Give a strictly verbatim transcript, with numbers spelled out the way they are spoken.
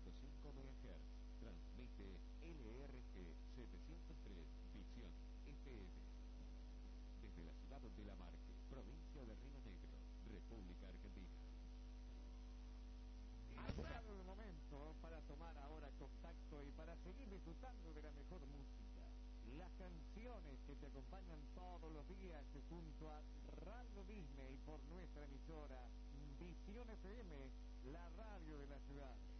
punto cinco megahertz. Transmite L R G setecientos tres Visión F M. Desde la ciudad de Lamarque, provincia de Río Negro, República Argentina. Ha llegado el momento para tomar ahora contacto y para seguir disfrutando de la mejor música. Las canciones que te acompañan todos los días junto a Radio Disney por nuestra emisora Visión F M, la radio de la ciudad.